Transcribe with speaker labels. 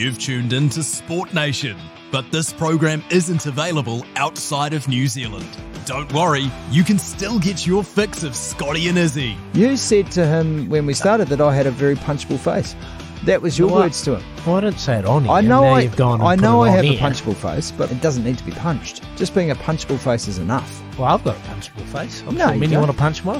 Speaker 1: You've tuned in to Sport Nation, but this program isn't available outside of New Zealand. Don't worry, you can still get your fix of Scotty and Izzy.
Speaker 2: You said to him when we started that I had a very punchable face. That was your words to him.
Speaker 3: Well, I didn't say it on here.
Speaker 2: I know I
Speaker 3: have
Speaker 2: a punchable face, but it doesn't need to be punched. Just being a punchable face is enough.
Speaker 3: Well, I've got a punchable face.
Speaker 2: No,
Speaker 3: you want to punch mine?